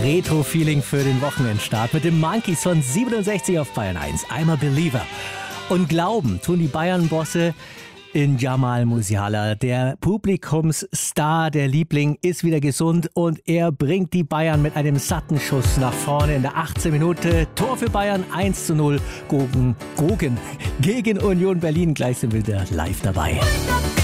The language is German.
Retro-Feeling für den Wochenendstart mit dem Monkeys von 67 auf Bayern 1. I'm a Believer. Und glauben tun die Bayern-Bosse in Jamal Musiala. Der Publikumsstar, der Liebling, ist wieder gesund und er bringt die Bayern mit einem satten Schuss nach vorne in der 18. Minute. Tor für Bayern 1:0 gegen Union Berlin. Gleich sind wir wieder live dabei.